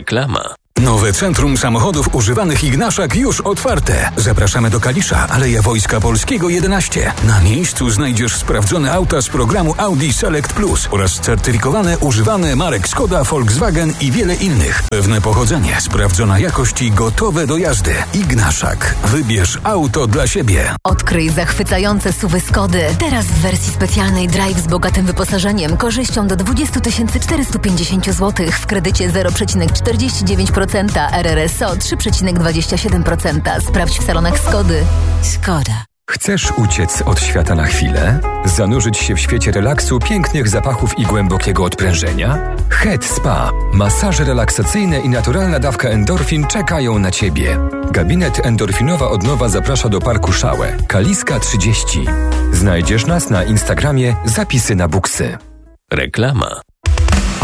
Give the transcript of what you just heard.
Reklama. Nowe Centrum Samochodów Używanych Ignaszak już otwarte. Zapraszamy do Kalisza, Aleja Wojska Polskiego 11. Na miejscu znajdziesz sprawdzone auta z programu Audi Select Plus oraz certyfikowane używane marek Skoda, Volkswagen i wiele innych. Pewne pochodzenie, sprawdzona jakość i gotowe do jazdy. Ignaszak. Wybierz auto dla siebie. Odkryj zachwycające SUV-y Skody. Teraz w wersji specjalnej Drive z bogatym wyposażeniem, korzyścią do 20 450 zł w kredycie 0,49%. RRSO 3,27%. Sprawdź w salonach Skody. Skoda. Chcesz uciec od świata na chwilę? Zanurzyć się w świecie relaksu, pięknych zapachów i głębokiego odprężenia? Head Spa. Masaże relaksacyjne i naturalna dawka endorfin czekają na Ciebie. Gabinet Endorfinowa Odnowa zaprasza do Parku Szałę. Kaliska 30. Znajdziesz nas na Instagramie Zapisy na Buksy. Reklama.